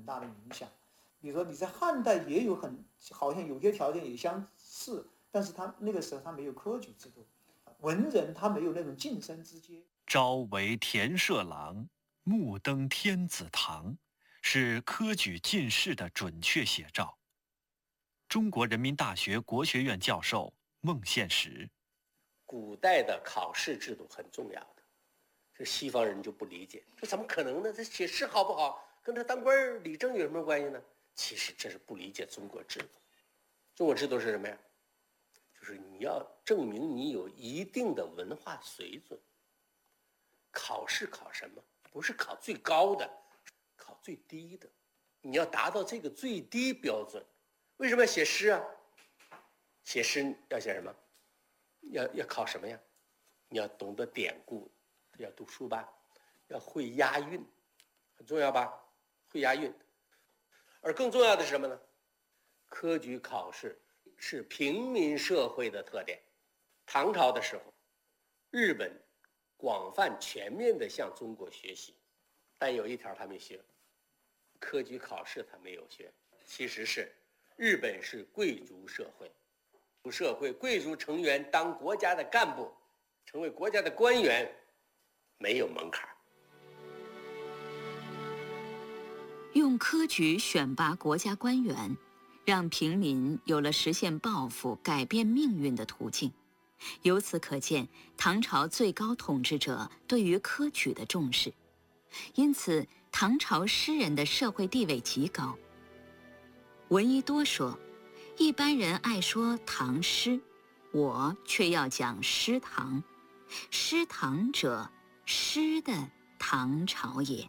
大的影响。比如说你在汉代也有好像有些条件也相似，但是他那个时候他没有科举制度，文人他没有那种晋升之阶。 朝为田舍郎，暮登天子堂，是科举进士的准确写照。中国人民大学国学院教授孟宪实： 古代的考试制度很重要的，这西方人就不理解，这怎么可能呢？这写诗好不好，跟他当官理政有什么关系呢？其实这是不理解中国制度。中国制度是什么呀？就是你要证明你有一定的文化水准。考试考什么？不是考最高的，考最低的。你要达到这个最低标准。为什么要写诗啊？写诗要写什么？要考什么呀？你要懂得典故，要读书吧，要会押韵，很重要吧？会押韵。而更重要的是什么呢？科举考试是平民社会的特点。唐朝的时候，日本广泛全面地向中国学习，但有一条他没学，科举考试他没有学。其实是日本是贵族社会，贵族成员当国家的干部，成为国家的官员，没有门槛。 用科举选拔国家官员，让平民有了实现抱负、改变命运的途径。由此可见，唐朝最高统治者对于科举的重视，因此唐朝诗人的社会地位极高。闻一多说，一般人爱说唐诗，我却要讲诗唐。诗唐者，诗的唐朝也。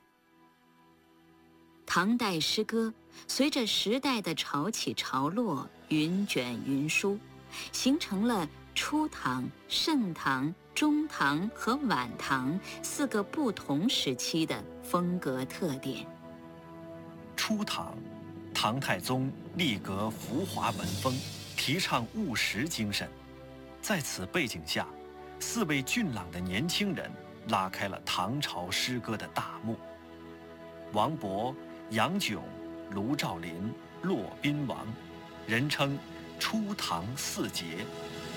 唐代诗歌随着时代的潮起潮落，云卷云舒，形成了初唐、盛唐、中唐和晚唐4个不同时期的风格特点。 初唐，唐太宗力革浮华文风，提倡务实精神。在此背景下，4位俊朗的年轻人拉开了唐朝诗歌的大幕。王勃、杨炯、卢照邻、骆宾王，人称初唐4杰。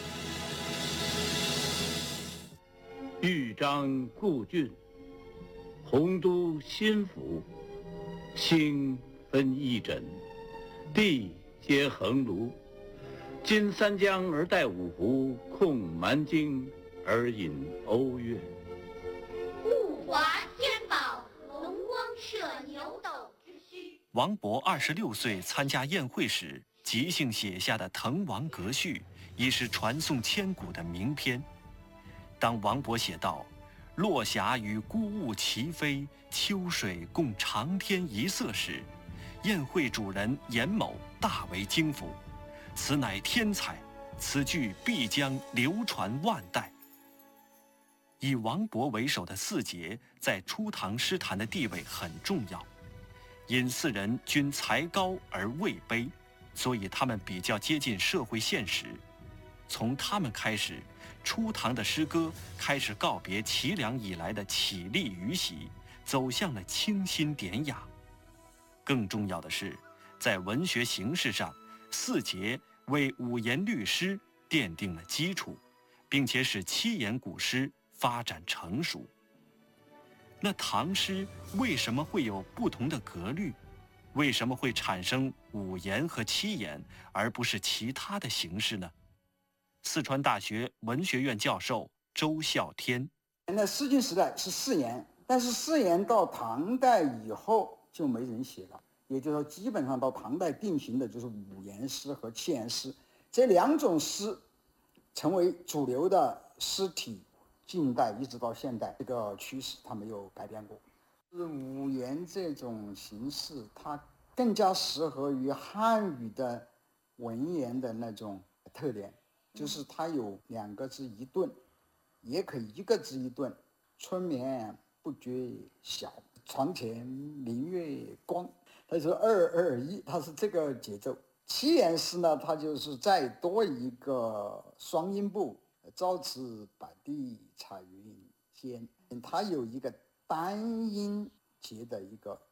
豫章故郡，洪都新府，清分翼轸，地接衡庐。襟三江而带五湖，控蛮荆而引瓯越。 物华天宝，龙光射牛斗之墟。 王勃26岁参加宴会时即兴写下的《滕王阁序》，已是传颂千古的名篇。当王勃写道“落霞与孤鹜齐飞，秋水共长天一色”时，宴会主人严某大为惊服，此乃天才，此句必将流传万代。以王勃为首的4杰在初唐诗坛的地位很重要，因4人均才高而位卑，所以他们比较接近社会现实。从他们开始，初唐的诗歌开始告别齐梁以来的绮丽余习，走向了清新典雅。更重要的是，在文学形式上，4杰为五言律诗奠定了基础，并且使7言古诗发展成熟。那唐诗为什么会有不同的格律？为什么会产生5言和7言，而不是其他的形式呢？四川大学文学院教授周孝天： 那诗经时代是4言，但是4言到唐代以后就没人写了，也就是说，基本上到唐代定型的就是5言诗和7言诗，这2种诗成为主流的诗体。近代一直到现代，这个趋势它没有改变过。5言这种形式，它更加适合于汉语的文言的那种特点，就是它有2个字一顿，也可以1个字一顿。春眠不觉晓，床前明月光，它是2、2、1，它是这个节奏。7言诗呢，它就是再多一个双音部，朝辞白帝彩云间，它有一个单音节的一个